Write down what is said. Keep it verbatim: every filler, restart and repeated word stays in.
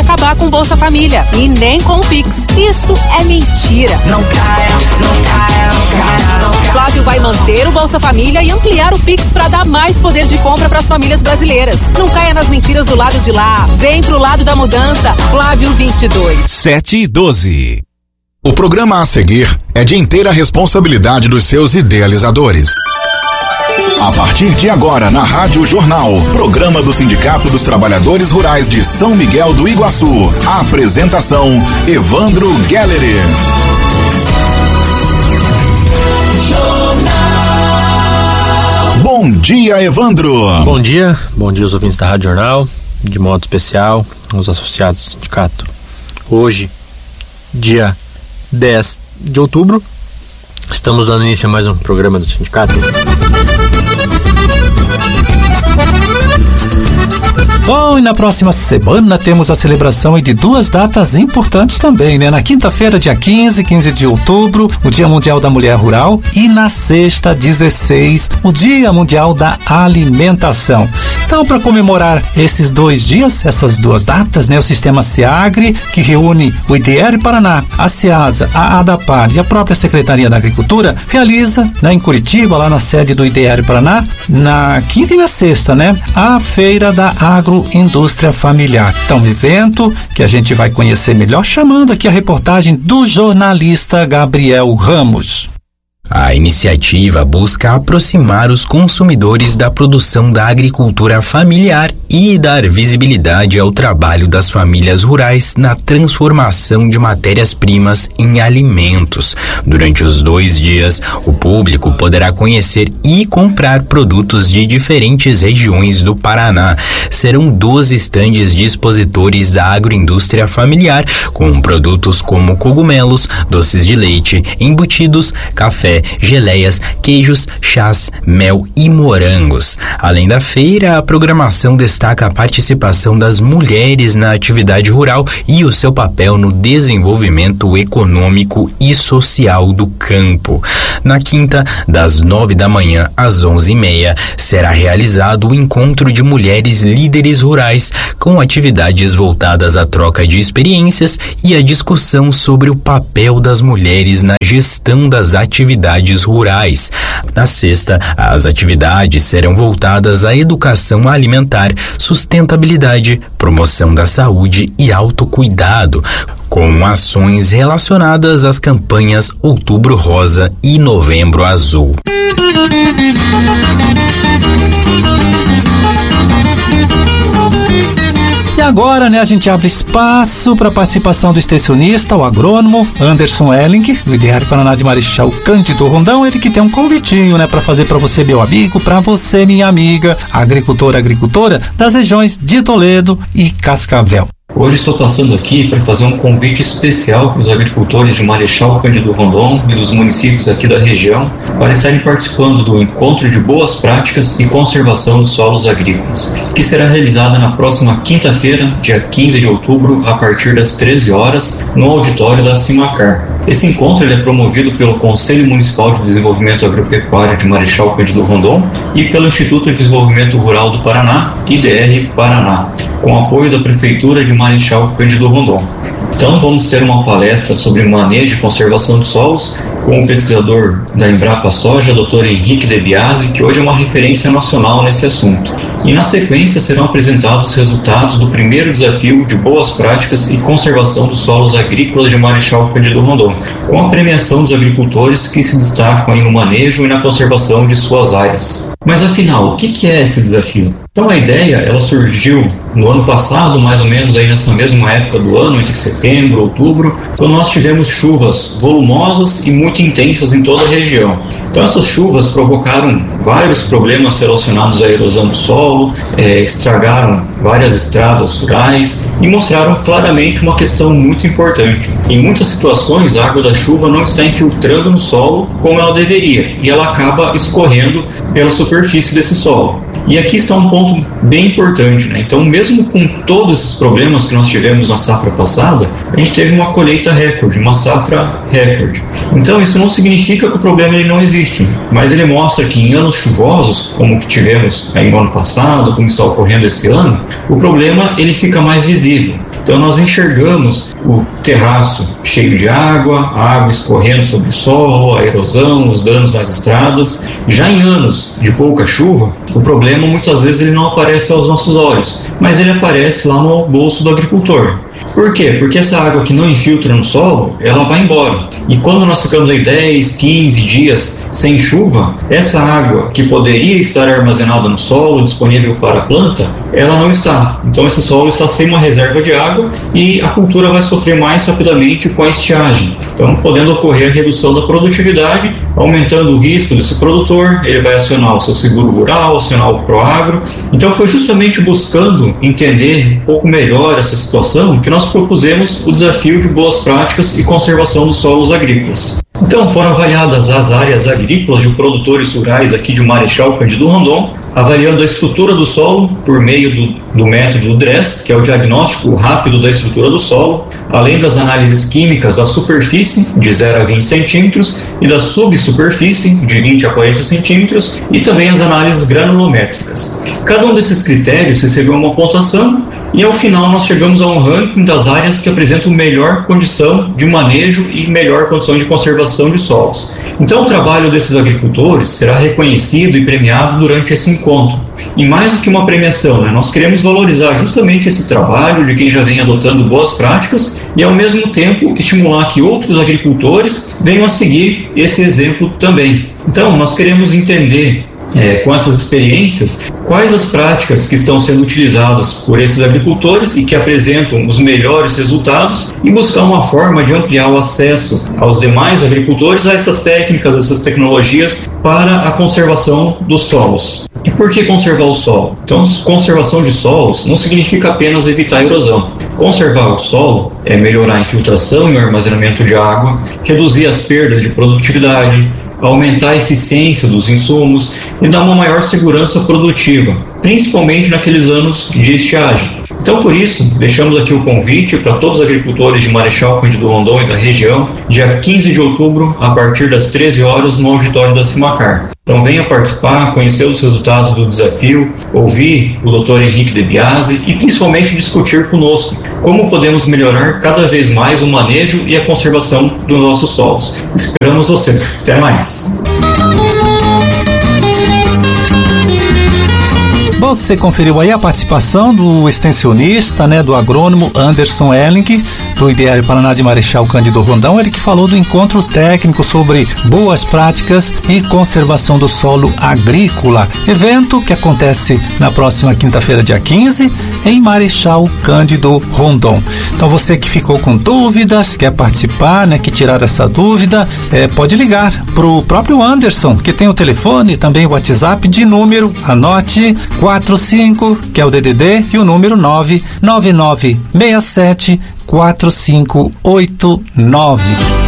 acabar com o Bolsa Família e nem com o Pix. Isso é mentira. Não caia, não caia, não caia, não caia. Flávio vai manter o Bolsa Família e ampliar o Pix para dar mais poder de compra para as famílias brasileiras. Não caia nas mentiras do lado de lá. Vem pro lado da mudança. Flávio vinte e dois. sete e doze. O programa a seguir é de inteira responsabilidade dos seus idealizadores. A partir de agora, na Rádio Jornal, programa do Sindicato dos Trabalhadores Rurais de São Miguel do Iguaçu. A apresentação, Evandro Gelleri. Bom dia, Evandro. Bom dia, bom dia aos ouvintes da Rádio Jornal, de modo especial, aos associados do sindicato. Hoje, dia dez de outubro, estamos dando início a mais um programa do sindicato. Bom, e na próxima semana temos a celebração de duas datas importantes também, né? Na quinta-feira, dia quinze, quinze de outubro, o Dia Mundial da Mulher Rural, e na sexta, dezesseis, o Dia Mundial da Alimentação. Então, para comemorar esses dois dias, essas duas datas, né? O Sistema SEAGRE, que reúne o I D R Paraná, a SEASA, a ADAPAR e a própria Secretaria da Agricultura, realiza, né, em Curitiba, lá na sede do I D R Paraná, na quinta e na sexta, né? A Feira da Agro Indústria Familiar. Então, um evento que a gente vai conhecer melhor, chamando aqui a reportagem do jornalista Gabriel Ramos. A iniciativa busca aproximar os consumidores da produção da agricultura familiar e dar visibilidade ao trabalho das famílias rurais na transformação de matérias-primas em alimentos. Durante os dois dias, o público poderá conhecer e comprar produtos de diferentes regiões do Paraná. Serão doze estandes de expositores da agroindústria familiar, com produtos como cogumelos, doces de leite, embutidos, café, geleias, queijos, chás, mel e morangos. Além da feira, a programação destaca a participação das mulheres na atividade rural e o seu papel no desenvolvimento econômico e social do campo. Na quinta, das nove da manhã às onze e meia, será realizado o encontro de mulheres líderes rurais, com atividades voltadas à troca de experiências e à discussão sobre o papel das mulheres na gestão das atividades rurais. Na sexta, as atividades serão voltadas à educação alimentar, sustentabilidade, promoção da saúde e autocuidado, com ações relacionadas às campanhas Outubro Rosa e Novembro Azul. E agora, né, a gente abre espaço para a participação do extensionista, o agrônomo Anderson Elling, do I D R Paraná de Marechal Cândido Rondão. Ele que tem um convitinho, né, para fazer para você, meu amigo, para você, minha amiga, agricultora, agricultora das regiões de Toledo e Cascavel. Hoje estou passando aqui para fazer um convite especial para os agricultores de Marechal Cândido Rondon e dos municípios aqui da região para estarem participando do Encontro de Boas Práticas e Conservação dos Solos Agrícolas, que será realizada na próxima quinta-feira, dia quinze de outubro, a partir das treze horas, no auditório da Cimacar. Esse encontro ele é promovido pelo Conselho Municipal de Desenvolvimento Agropecuário de Marechal Cândido Rondon e pelo Instituto de Desenvolvimento Rural do Paraná, I D R Paraná, com apoio da Prefeitura de Marechal Cândido Rondon. Então vamos ter uma palestra sobre manejo e conservação de solos com o pesquisador da Embrapa Soja, doutor Henrique De Biasi, que hoje é uma referência nacional nesse assunto. E na sequência serão apresentados os resultados do primeiro desafio de boas práticas e conservação dos solos agrícolas de Marechal Cândido Rondon, com a premiação dos agricultores que se destacam no manejo e na conservação de suas áreas. Mas afinal, o que é esse desafio? Então a ideia, ela surgiu no ano passado, mais ou menos aí nessa mesma época do ano, entre setembro e outubro, quando nós tivemos chuvas volumosas e muito intensas em toda a região. Então essas chuvas provocaram vários problemas relacionados à erosão do solo, é, estragaram várias estradas rurais e mostraram claramente uma questão muito importante. Em muitas situações, a água da chuva não está infiltrando no solo como ela deveria e ela acaba escorrendo pela superfície desse solo. E aqui está um ponto bem importante, né? Então, mesmo com todos esses problemas que nós tivemos na safra passada, a gente teve uma colheita recorde, uma safra recorde. Então, isso não significa que o problema ele não existe, mas ele mostra que em anos chuvosos, como que tivemos aí no ano passado, como está ocorrendo esse ano, o problema ele fica mais visível. Então nós enxergamos o terraço cheio de água, a água escorrendo sobre o solo, a erosão, os danos nas estradas. Já em anos de pouca chuva, o problema muitas vezes ele não aparece aos nossos olhos, mas ele aparece lá no bolso do agricultor. Por quê? Porque essa água que não infiltra no solo, ela vai embora. E quando nós ficamos aí dez, quinze dias sem chuva, essa água que poderia estar armazenada no solo, disponível para a planta, ela não está. Então esse solo está sem uma reserva de água e a cultura vai sofrer mais rapidamente com a estiagem. Então, podendo ocorrer a redução da produtividade, aumentando o risco desse produtor, ele vai acionar o seu seguro rural, acionar o Proagro. Então foi justamente buscando entender um pouco melhor essa situação que nós propusemos o desafio de boas práticas e conservação dos solos agrícolas. Então foram avaliadas as áreas agrícolas de produtores rurais aqui de Marechal Cândido Rondon, avaliando a estrutura do solo por meio do, do método D R E S, que é o diagnóstico rápido da estrutura do solo, além das análises químicas da superfície, de zero a vinte centímetros, e da subsuperfície, de vinte a quarenta centímetros, e também as análises granulométricas. Cada um desses critérios recebeu uma pontuação, e ao final nós chegamos a um ranking das áreas que apresentam melhor condição de manejo e melhor condição de conservação de solos. Então o trabalho desses agricultores será reconhecido e premiado durante esse encontro. E mais do que uma premiação, né, nós queremos valorizar justamente esse trabalho de quem já vem adotando boas práticas e ao mesmo tempo estimular que outros agricultores venham a seguir esse exemplo também. Então nós queremos entender É, com essas experiências, quais as práticas que estão sendo utilizadas por esses agricultores e que apresentam os melhores resultados e buscar uma forma de ampliar o acesso aos demais agricultores a essas técnicas, essas tecnologias para a conservação dos solos. E por que conservar o solo? Então, conservação de solos não significa apenas evitar a erosão. Conservar o solo é melhorar a infiltração e o armazenamento de água, reduzir as perdas de produtividade, aumentar a eficiência dos insumos e dar uma maior segurança produtiva, principalmente naqueles anos de estiagem. Então, por isso, deixamos aqui o convite para todos os agricultores de Marechal Cândido Rondon e da região, dia quinze de outubro, a partir das treze horas, no auditório da Simacar. Então, venha participar, conhecer os resultados do desafio, ouvir o doutor Henrique De Biasi e, principalmente, discutir conosco como podemos melhorar cada vez mais o manejo e a conservação dos nossos solos. Esperamos vocês. Até mais! Você conferiu aí a participação do extensionista, né, do agrônomo Anderson Elling, do I D R Paraná de Marechal Cândido Rondon, ele que falou do encontro técnico sobre boas práticas e conservação do solo agrícola. Evento que acontece na próxima quinta-feira, dia quinze, em Marechal Cândido Rondon. Então você que ficou com dúvidas, quer participar, né, que tirar essa dúvida, é, pode ligar pro próprio Anderson, que tem o telefone, também o WhatsApp de número, anote, quatro cinco, que é o D D D, e o número nove nove nove seis sete quatro cinco oito nove.